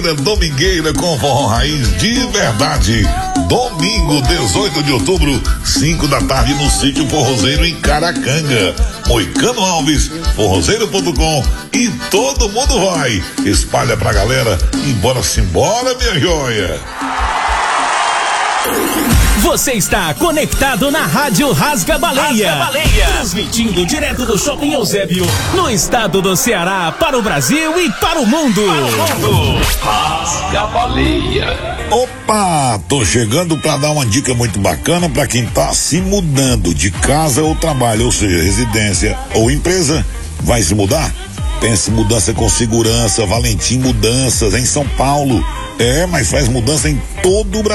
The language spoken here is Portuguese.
Domingueira com forró raiz de verdade. Domingo, 18 de outubro, 5 da tarde, no sítio Forrozeiro em Caracanga. Moicano Alves, forrozeiro.com, e todo mundo vai. Espalha pra galera e bora-se embora, minha joia. Você está conectado na Rádio Rasga Baleia. Transmitindo direto do Shopping Eusébio, no estado do Ceará, para o Brasil e para o mundo. Rasga Baleia. Opa, tô chegando pra dar uma dica muito bacana pra quem tá se mudando de casa ou trabalho, ou seja, residência ou empresa. Vai se mudar? Pense mudança com segurança. Valentim Mudanças em São Paulo. Mas faz mudança em todo o Brasil.